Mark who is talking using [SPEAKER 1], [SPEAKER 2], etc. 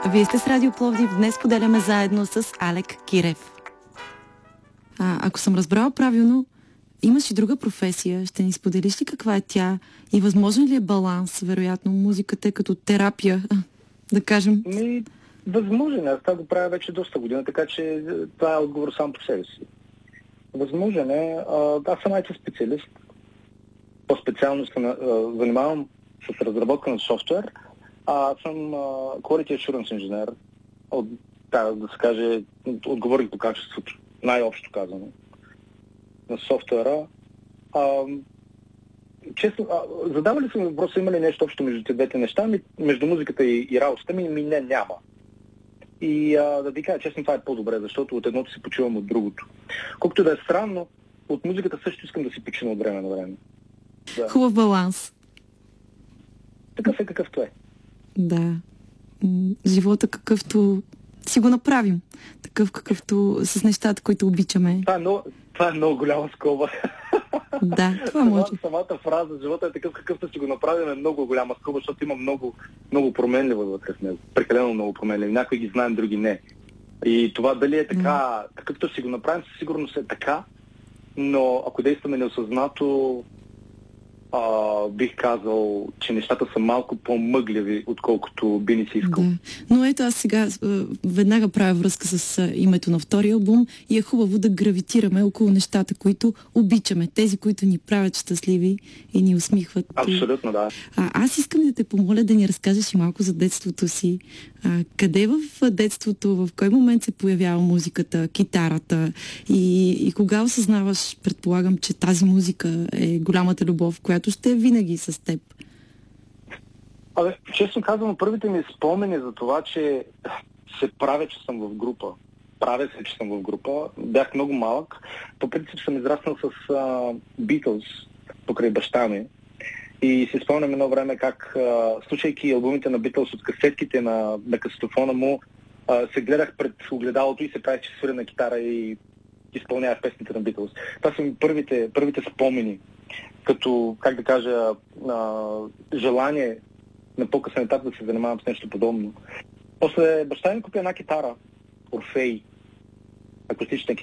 [SPEAKER 1] Вие сте с Радио Пловдив. Днес поделяме заедно с Алек Кирев. Ако съм разбрала правилно, имаш и друга професия. Ще ни споделиш ли каква е тя? И възможен ли е баланс? Вероятно, музиката е като терапия, да кажем.
[SPEAKER 2] Възможен е. Аз това го правя вече доста година, така че това е отговор сам по себе си. Възможен е. Аз съм IT специалист. По-специално се занимавам с разработка на софтуер. Аз съм Quality Assurance инженер. Да се каже, отговорих по качеството, най-общо казано, на софтуера. Честно, задава ли съм въпроса, има ли нещо общо между тези двете неща? Между музиката и работата ми няма. И да ви кажа, честно, това е по-добре, защото от едното си почивам от другото. Колкото да е странно, от музиката също искам да си почина от време на време. Да.
[SPEAKER 1] Хубав баланс.
[SPEAKER 2] Такъв е какъвто е.
[SPEAKER 1] Да. Живота какъвто си го направим. Такъв какъвто с нещата, които обичаме.
[SPEAKER 2] Това е много голяма скоба.
[SPEAKER 1] Да, това може.
[SPEAKER 2] Самата фраза, живота е такъв какъвто си го направим, е много голяма скоба, защото има много променливо вътре в него. Прекалено много променливо. Някои ги знаем, други не. И това дали е така, какъвто си го направим, със сигурност е така, но ако действаме неосъзнато, бих казал, че нещата са малко по-мъгляви, отколкото би ни се искал.
[SPEAKER 1] Да. Но ето аз сега веднага правя връзка с името на втория албум и е хубаво да гравитираме около нещата, които обичаме, тези, които ни правят щастливи и ни усмихват.
[SPEAKER 2] Абсолютно, да.
[SPEAKER 1] Аз искам да те помоля да ни разкажеш и малко за детството си. Къде в детството, в кой момент се появява музиката, китарата и кога осъзнаваш, предполагам, че тази музика е голямата любов, която ще е винаги с теб?
[SPEAKER 2] Честно казвам, първите ми спомени за това, че се правя, че съм в група. Правя се, че съм в група. Бях много малък. По принцип съм израснал с Beatles покрай баща ми. И си спомням едно време как, слушайки албумите на Beatles от касетките на касетофона му, се гледах пред огледалото и се правих, че свиря на китара и изпълнявах песните на Beatles. Това са ми първите спомени. Като, как да кажа, желание на по-късен етап да се занимавам с нещо подобно. После баща ми купи една китара, Орфей, акустична